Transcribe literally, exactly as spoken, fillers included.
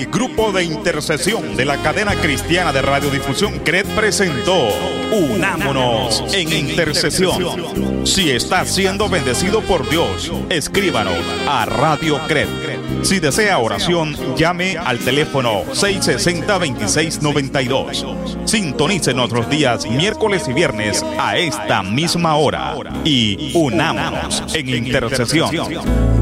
El grupo de intercesión de la cadena cristiana de radiodifusión C R E D presentó Unámonos en Intercesión. Si está siendo bendecido por Dios, escríbanos a Radio C R E D. Si desea oración, llame al teléfono seis seis cero, dos seis nueve dos. Sintonícenos los días miércoles y viernes a esta misma hora y unámonos en intercesión.